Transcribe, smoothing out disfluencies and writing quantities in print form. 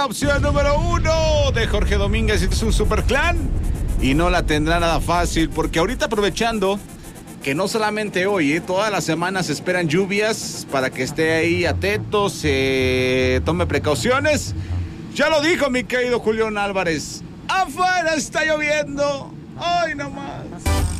la opción número 1 de Jorge Domínguez. Es un superclan y no la tendrá nada fácil, porque ahorita, aprovechando que no solamente hoy, todas las semanas se esperan lluvias, para que esté ahí atentos, tome precauciones. Ya lo dijo mi querido Julián Álvarez, afuera está lloviendo, hoy nomás.